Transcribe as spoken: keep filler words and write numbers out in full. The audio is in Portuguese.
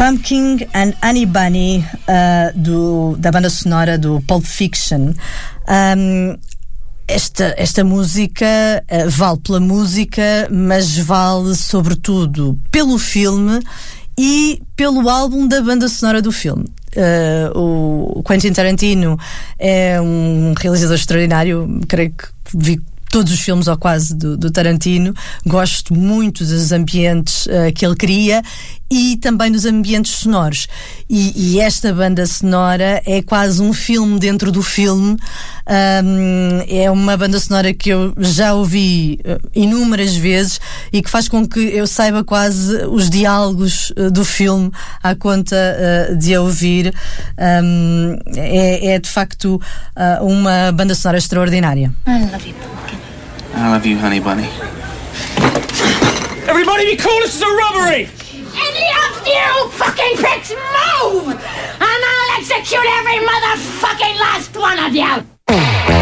Pumpkin and Honey Bunny, uh, do, da banda sonora do Pulp Fiction. Um, esta, esta música uh, vale pela música, mas vale sobretudo pelo filme e pelo álbum da banda sonora do filme. Uh, o Quentin Tarantino é um realizador extraordinário, creio que vi todos os filmes ou quase do, do Tarantino. Gosto muito dos ambientes uh, que ele cria e também dos ambientes sonoros, e, e esta banda sonora é quase um filme dentro do filme. Um, é uma banda sonora que eu já ouvi uh, inúmeras vezes e que faz com que eu saiba quase os diálogos uh, do filme à conta uh, de a ouvir. Um, é, é de facto uh, uma banda sonora extraordinária. I love you, Pumpkin. I love you, Honey Bunny. Everybody be cool, this is a robbery! Any of you fucking pricks move! And I'll execute every motherfucking last one of you!